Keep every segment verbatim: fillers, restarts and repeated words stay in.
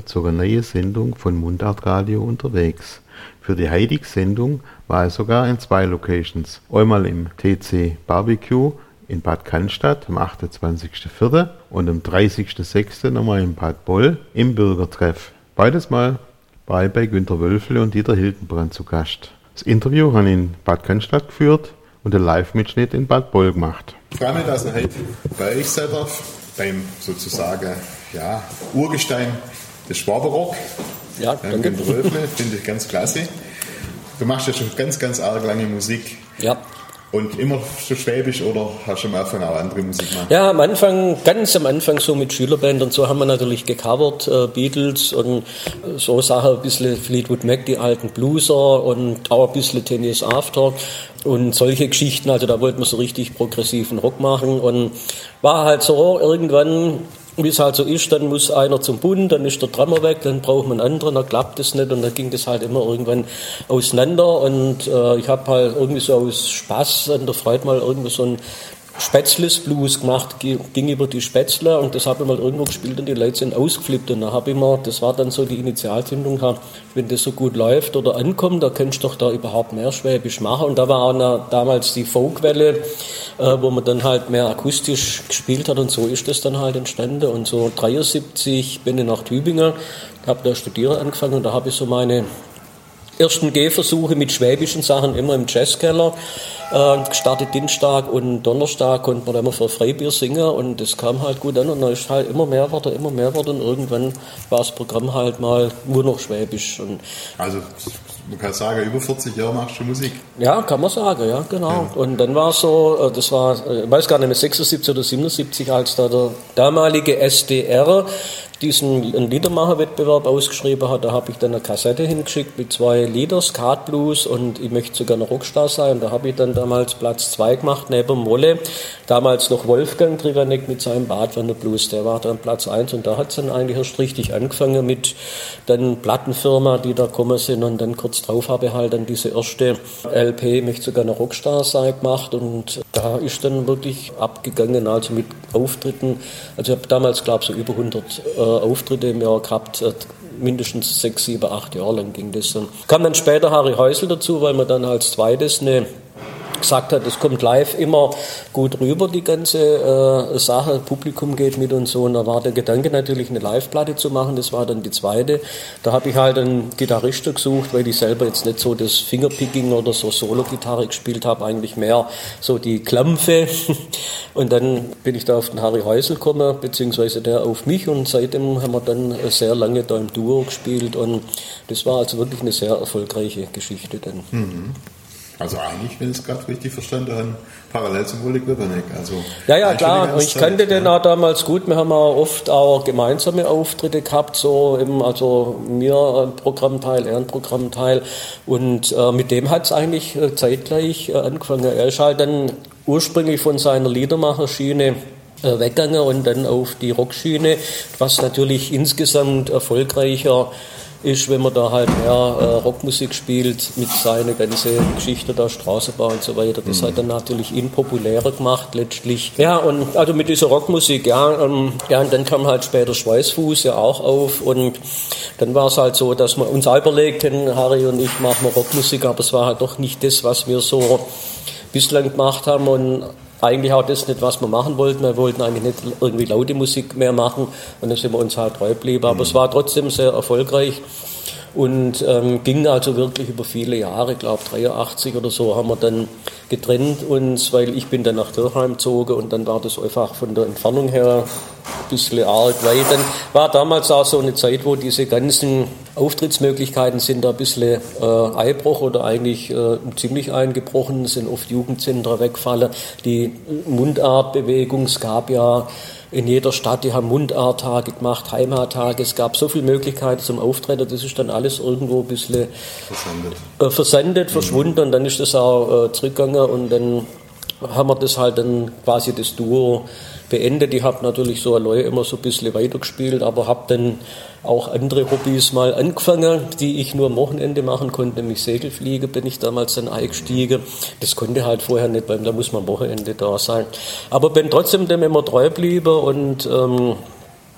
zu einer neuen Sendung von Mundart Radio unterwegs. Für die heutige Sendung war er sogar in zwei Locations. Einmal im T C Barbecue in Bad Cannstatt am achtundzwanzigsten vierten und am dreißigsten sechsten nochmal in Bad Boll im Bürgertreff. Beides Mal war ich bei Günter Wölfle und Dieter Hildenbrand zu Gast. Das Interview habe ich in Bad Cannstatt geführt und den Live-Mitschnitt in Bad Boll gemacht. Ich freue mich, dass ich heute bei euch sein darf, beim sozusagen ja, Urgestein des Schwaberrock. Ja, danke. Günter Wölfle, finde ich ganz klasse. Du machst ja schon ganz, ganz arg lange Musik. Ja. Und immer so schwäbisch oder hast du am Anfang auch andere Musik gemacht? Ja, am Anfang, ganz am Anfang so mit Schülerband und so haben wir natürlich gecovert, äh, Beatles und so Sachen, ein bisschen Fleetwood Mac, die alten Blueser und auch ein bisschen Tennis After und solche Geschichten. Also da wollten wir so richtig progressiven Rock machen und war halt so irgendwann, wie es halt so ist, dann muss einer zum Bund, dann ist der Drummer weg, dann braucht man einen anderen, dann klappt das nicht und dann ging das halt immer irgendwann auseinander und äh, ich habe halt irgendwie so aus Spaß an der Freude mal irgendwie so ein Spätzles Blues gemacht, ging über die Spätzle und das habe ich mal irgendwo gespielt und die Leute sind ausgeflippt und da habe ich mir, das war dann so die Initialzündung, wenn das so gut läuft oder ankommt, da kannst du doch da überhaupt mehr Schwäbisch machen und da war auch noch damals die Folkwelle, äh, wo man dann halt mehr akustisch gespielt hat und so ist das dann halt entstanden und so dreiundsiebzig bin ich nach Tübingen, habe da studieren angefangen und da habe ich so meine ersten Gehversuche mit schwäbischen Sachen immer im Jazzkeller äh, gestartet. Dienstag und Donnerstag konnte man immer für Freibier singen und das kam halt gut an und dann ist halt immer mehr geworden, immer mehr geworden und irgendwann war das Programm halt mal nur noch schwäbisch. Und also man kann sagen, über vierzig Jahre machst du Musik? Ja, kann man sagen, ja, genau. Ja. Und dann war es so, das war, ich weiß gar nicht mehr, sechsundsiebzig oder siebenundsiebzig, als da der damalige S D R diesen Liedermacherwettbewerb ausgeschrieben hat, da habe ich dann eine Kassette hingeschickt mit zwei Lieder, Skat Blues und ich möchte sogar eine Rockstar sein. Und da habe ich dann damals Platz zwei gemacht, neben Molle. Damals noch Wolfgang Trivanek mit seinem Badwanner Blues, der war dann Platz eins und da hat es dann eigentlich erst richtig angefangen mit dann Plattenfirma, die da gekommen sind und dann kurz drauf habe ich halt dann diese erste L P, möchte sogar eine Rockstar sein, gemacht und da ist dann wirklich abgegangen, also mit Auftritten, also ich habe damals glaube ich so über hundert äh, Auftritte im Jahr gehabt, äh, mindestens sechs, sieben, acht Jahre lang ging das. Und kam dann später Harry Häusl dazu, weil man dann als zweites eine gesagt hat, es kommt live immer gut rüber, die ganze äh, Sache, Publikum geht mit und so. Und da war der Gedanke natürlich, eine Live-Platte zu machen, das war dann die zweite. Da habe ich halt einen Gitarristen gesucht, weil ich selber jetzt nicht so das Fingerpicking oder so Solo-Gitarre gespielt habe, eigentlich mehr so die Klampfe. Und dann bin ich da auf den Harry Häusl gekommen, beziehungsweise der auf mich und seitdem haben wir dann sehr lange da im Duo gespielt und das war also wirklich eine sehr erfolgreiche Geschichte dann. Mhm. Also eigentlich, wenn ich es gerade richtig verstanden habe, parallel zum Wolli Queberneck. Also ja, ja, klar. Ich kannte ja. den auch damals gut. Wir haben auch oft auch gemeinsame Auftritte gehabt, so eben, also mir ein Programmteil, er ein Programmteil. Und äh, mit dem hat es eigentlich äh, zeitgleich äh, angefangen. Er ist halt dann ursprünglich von seiner Liedermacherschiene äh, weggegangen und dann auf die Rockschiene, was natürlich insgesamt erfolgreicher ist, wenn man da halt mehr äh, Rockmusik spielt mit seiner ganzen Geschichte da, Straßenbau und so weiter. Das mhm. hat dann natürlich ihn populärer gemacht letztlich. Ja, und also mit dieser Rockmusik, ja, ähm, ja, und dann kam halt später Schweißfuß ja auch auf und dann war es halt so, dass wir uns auch überlegten, Harry und ich machen Rockmusik, aber es war halt doch nicht das, was wir so bislang gemacht haben und eigentlich auch das nicht, was wir machen wollten. Wir wollten eigentlich nicht irgendwie laute Musik mehr machen und dann sind wir uns halt treu geblieben. Aber mhm. es war trotzdem sehr erfolgreich und ähm, ging also wirklich über viele Jahre, ich glaube dreiundachtzig oder so, haben wir dann getrennt uns, weil ich bin dann nach Dürrheim gezogen und dann war das einfach von der Entfernung her ein bisschen arg weit. Dann war damals auch so eine Zeit, wo diese ganzen Auftrittsmöglichkeiten sind da ein bisschen äh, Einbruch oder eigentlich äh, ziemlich eingebrochen, sind oft Jugendzentren weggefallen. Die Mundartbewegung, es gab ja in jeder Stadt, die haben Mundarttage gemacht, Heimattage, es gab so viele Möglichkeiten zum Auftreten, das ist dann alles irgendwo ein bisschen versandet, äh, versandet mhm. verschwunden und dann ist das auch äh, zurückgegangen und dann haben wir das halt dann quasi das Duo beendet. Ich habe natürlich so allein immer so ein bisschen weitergespielt, aber habe dann auch andere Hobbys mal angefangen, die ich nur am Wochenende machen konnte, nämlich Segelfliegen bin ich damals dann eingestiegen. Das konnte halt vorher nicht, weil da muss man am Wochenende da sein. Aber bin trotzdem dem immer treu geblieben und ähm,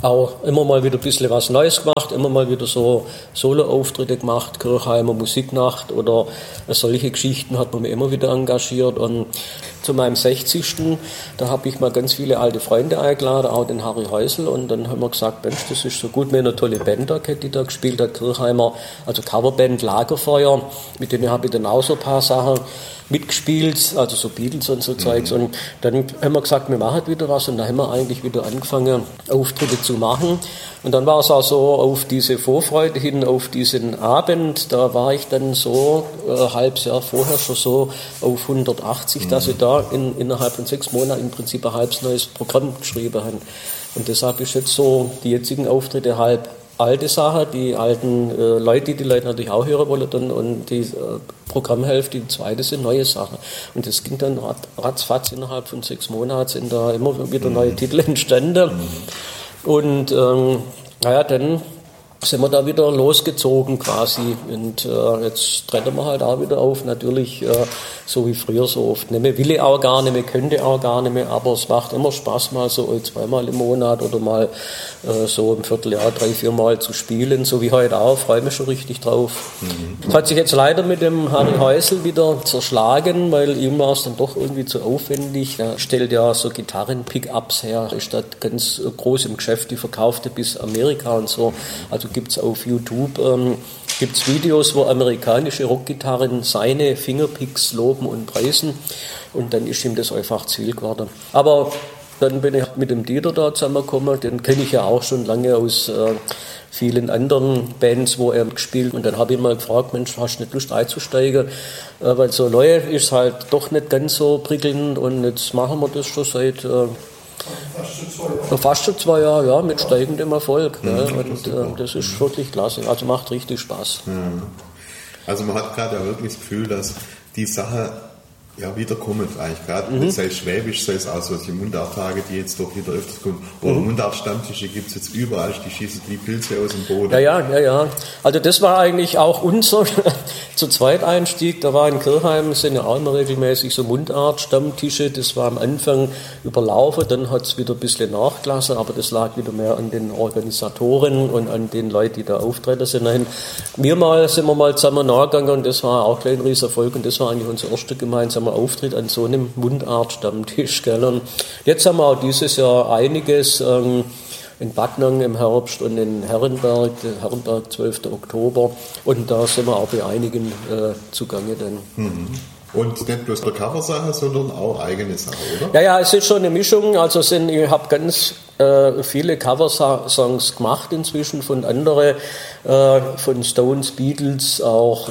auch immer mal wieder ein bisschen was Neues gemacht, immer mal wieder so Solo-Auftritte gemacht, Kirchheimer Musiknacht oder solche Geschichten hat man mich immer wieder engagiert. Und zu meinem sechzigsten da habe ich mal ganz viele alte Freunde eingeladen, auch den Harry Häusl, und dann haben wir gesagt, Mensch, das ist so gut, wir haben eine tolle Band da, die da gespielt hat, Kirchheimer, also Coverband Lagerfeuer, mit denen habe ich dann auch so ein paar Sachen mitgespielt, also so Beatles und so mhm. Zeugs, und dann haben wir gesagt, wir machen wieder was, und da haben wir eigentlich wieder angefangen, Auftritte zu machen, und dann war es auch so, auf diese Vorfreude hin, auf diesen Abend, da war ich dann so ein äh, halbes Jahr vorher schon so auf hundertachtzig, mhm. dass ich da in, innerhalb von sechs Monaten im Prinzip ein halbes neues Programm geschrieben habe, und deshalb ist jetzt so die jetzigen Auftritte halb alte Sache, die alten äh, Leute, die die Leute natürlich auch hören wollen, dann, und die äh, Programmhälfte, die zweite sind neue Sachen. Und das ging dann rat, ratzfatz, innerhalb von sechs Monaten sind da immer wieder neue mhm. Titel entstanden. Mhm. Und ähm, naja, dann sind wir da wieder losgezogen quasi, und äh, jetzt treten wir halt auch wieder auf, natürlich äh, so wie früher so oft nicht mehr, will ich auch gar nicht mehr, könnte auch gar nicht mehr, aber es macht immer Spaß, mal so zweimal im Monat oder mal äh, so im Vierteljahr drei, vier Mal zu spielen, so wie heute auch, freue mich schon richtig drauf. Mhm. Das hat sich jetzt leider mit dem Harry Häusl wieder zerschlagen, weil ihm war es dann doch irgendwie zu aufwendig. Er stellt ja so Gitarren-Pick-Ups her, ist da ganz groß im Geschäft, die verkaufte bis Amerika und so, also gibt es auf YouTube ähm, gibt's Videos, wo amerikanische Rockgitarren seine Fingerpicks loben und preisen, und dann ist ihm das einfach zu viel geworden. Aber dann bin ich mit dem Dieter da zusammengekommen, den kenne ich ja auch schon lange aus äh, vielen anderen Bands, wo er gespielt, und dann habe ich mal gefragt, Mensch, hast du nicht Lust einzusteigen, äh, weil so neu ist halt doch nicht ganz so prickelnd, und jetzt machen wir das schon seit äh, Fast schon zwei Jahre. Fast schon zwei Jahre, ja, mit steigendem Erfolg. Mhm, ne? Und äh, das ist wirklich klasse. Also macht richtig Spaß. Ja. Also man hat gerade ja wirklich das Gefühl, dass die Sache ja wiederkommt eigentlich gerade. Mhm. Sei es Schwäbisch, sei es auch solche Mundarttage, die jetzt doch wieder öfters kommen. Oder mhm. Mundartstammtische gibt es jetzt überall, die schießen wie Pilze aus dem Boden. Ja, ja, ja, ja. Also das war eigentlich auch unser zu zweit Einstieg. Da war in Kirchheim, sind ja auch immer regelmäßig so Mundart-Stammtische. Das war am Anfang überlaufen, dann hat es wieder ein bisschen nachgelassen, aber das lag wieder mehr an den Organisatoren und an den Leuten, die da auftreten sind. Nein, wir mal sind wir mal zusammen nachgegangen, und das war auch ein Riesenerfolg, und das war eigentlich unser erster gemeinsamer Auftritt an so einem Mundart-Stammtisch. Gell? Und jetzt haben wir auch dieses Jahr einiges ähm, in Backnang im Herbst und in Herrenberg, Herrenberg zwölften Oktober, und da sind wir auch bei einigen äh, zugange dann. Mhm. Und nicht bloß der Coversache, sondern auch eigene Sache, oder? Ja, ja, es ist schon eine Mischung. Also sind, ich habe ganz äh, viele Coversongs gemacht inzwischen von anderen, äh, von Stones, Beatles, auch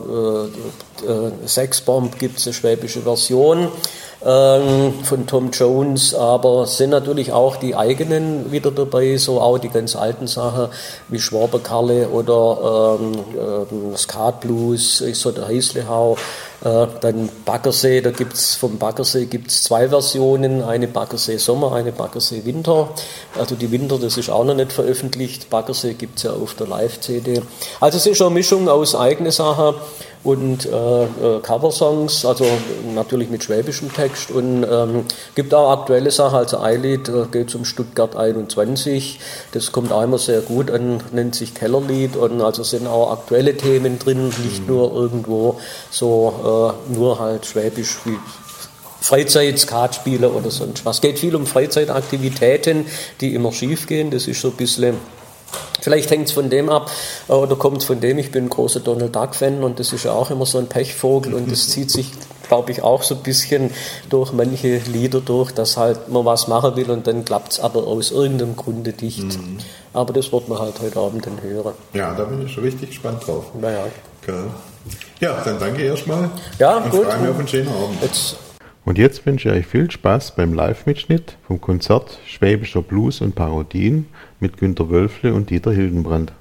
äh, äh, Sexbomb gibt es eine schwäbische Version ähm, von Tom Jones, aber sind natürlich auch die eigenen wieder dabei, so auch die ganz alten Sachen wie Schwaberkarle oder ähm, äh, Skat Blues, so der Heislehau. Äh, dann Baggersee, da gibt's vom Baggersee gibt's zwei Versionen, eine Baggersee Sommer, eine Baggersee Winter. Also die Winter, das ist auch noch nicht veröffentlicht. Baggersee gibt's ja auf der Live-C D. Also es ist eine Mischung aus eigene Sachen und äh, äh, Coversongs, also natürlich mit schwäbischem Text, und ähm, gibt auch aktuelle Sachen, also ein Lied äh, geht um Stuttgart einundzwanzig, das kommt auch immer sehr gut an, nennt sich Kellerlied, und also sind auch aktuelle Themen drin, nicht nur irgendwo so äh, nur halt schwäbisch wie Freizeit, Skatspiele oder sonst was. Es geht viel um Freizeitaktivitäten, die immer schief gehen, das ist so ein bisschen. Vielleicht hängt es von dem ab oder kommt es von dem, ich bin ein großer Donald Duck-Fan, und das ist ja auch immer so ein Pechvogel, und das zieht sich, glaube ich, auch so ein bisschen durch manche Lieder durch, dass halt man was machen will und dann klappt es aber aus irgendeinem Grunde nicht. Mhm. Aber das wird man halt heute Abend dann hören. Ja, da bin ich schon richtig gespannt drauf. Naja. Okay. Ja, dann danke erstmal. Ja, und gut. Ich freue mich auf einen schönen Abend. Jetzt. Und jetzt wünsche ich euch viel Spaß beim Live-Mitschnitt vom Konzert Schwäbischer Blues und Parodien mit Günter Wölfle und Dieter Hildenbrand.